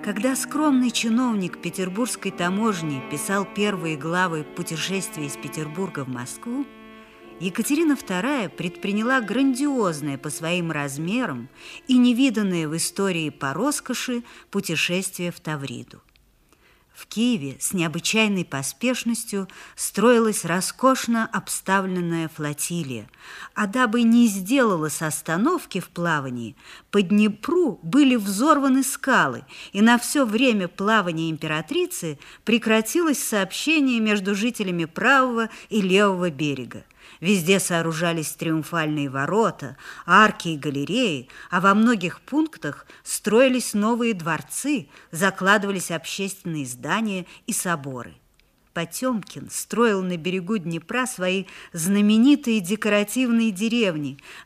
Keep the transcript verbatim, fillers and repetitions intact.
Когда скромный чиновник петербургской таможни писал первые главы «Путешествия из Петербурга в Москву», Екатерина вторая предприняла грандиозное по своим размерам и невиданное в истории по роскоши путешествие в Тавриду. В Киеве с необычайной поспешностью строилась роскошно обставленная флотилия, а дабы не сделалось остановки в плавании, по Днепру были взорваны скалы, и на все время плавания императрицы прекратилось сообщение между жителями правого и левого берега. Везде сооружались триумфальные ворота, арки и галереи, а во многих пунктах строились новые дворцы, закладывались общественные здания и соборы. Потемкин строил на берегу Днепра свои знаменитые декоративные деревни,